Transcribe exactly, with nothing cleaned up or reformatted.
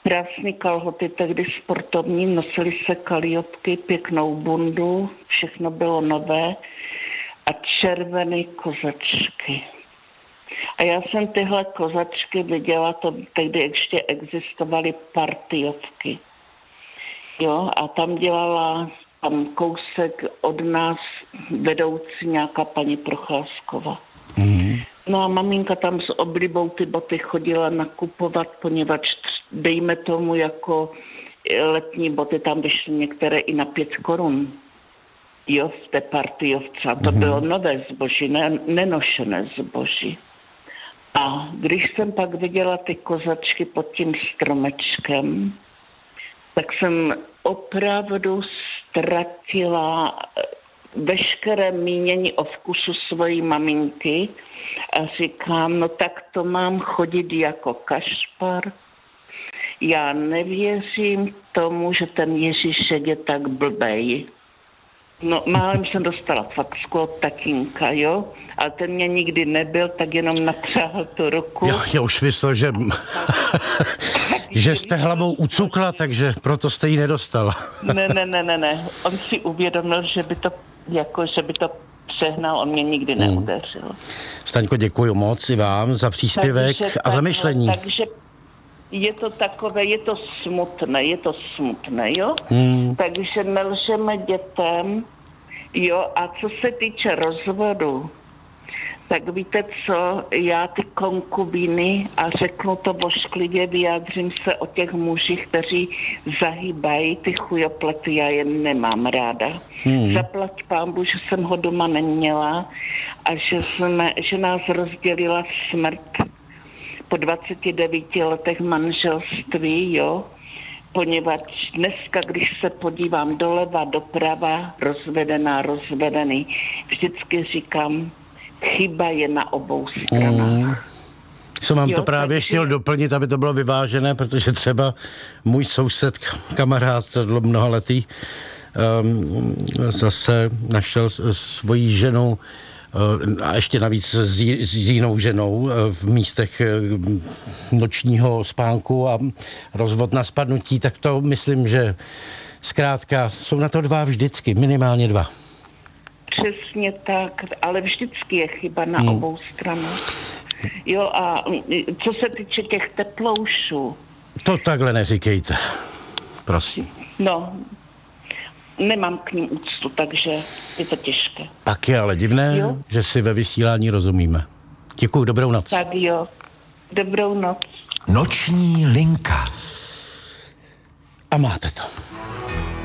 krásný kalhoty, tehdy sportovní, nosily se kaliotky, pěknou bundu, všechno bylo nové a červené kozačky. A já jsem tyhle kozačky viděla, to tehdy ještě existovaly partyovky. Jo, a tam dělala tam kousek od nás vedoucí nějaká paní Procházková. Mm. No a maminka tam s oblibou ty boty chodila nakupovat, poněvadž dejme tomu jako letní boty, tam vyšly některé i na pět korun. Jo, v té partyovce. A to mm. bylo nové zboží, ne, nenošené zboží. A když jsem pak viděla ty kozačky pod tím stromečkem, tak jsem opravdu ztratila veškeré mínění o vkusu svojí maminky a říkám, no tak to mám chodit jako kašpar. Já nevěřím tomu, že ten Ježíšek je tak blbej. No, málem jsem dostala facku od tatínka, jo? Ale ten mě nikdy nebyl, tak jenom napřáhl tu ruku. Jo, já už myslel, že, že jste hlavou ucukla, takže proto jste ji nedostala. ne, ne, ne, ne, ne. On si uvědomil, že by to, jako, že by to přehnal, on mě nikdy hmm. neudeřil. Staňko, děkuji moc i vám za příspěvek takže a za myšlení. Takže je to takové, je to smutné, je to smutné, jo? Hmm. Takže nelžeme dětem, jo? A co se týče rozvodu, tak víte co, já ty konkubíny, a řeknu to bošklivě, vyjádřím se o těch mužích, kteří zahýbají ty chujoplety, já je nemám ráda. Hmm. Zaplať pánbu, že jsem ho doma neměla a že, jsme, že nás rozdělila smrt po dvaceti devíti letech manželství, jo, poněvadž dneska, když se podívám doleva, doprava, rozvedená, rozvedený, vždycky říkám, chyba je na obou stranách. Mm. Jsem vám jo, to právě takže chtěl doplnit, aby to bylo vyvážené, protože třeba můj soused, kamarád mnohaletý, um, zase našel svoji ženu a ještě navíc s, jí, s jinou ženou v místech nočního spánku a rozvod na spadnutí, tak to myslím, že zkrátka jsou na to dva vždycky, minimálně dva. Přesně tak, ale vždycky je chyba na hmm. obou stranách. Jo, a co se týče těch teploušů... To takhle neříkejte, prosím. No, nemám k ním úctu, takže je to těžké. Pak je ale divné, jo? Že si ve vysílání rozumíme. Děkuju, dobrou noc. Tak jo, dobrou noc. Noční linka. A máte to.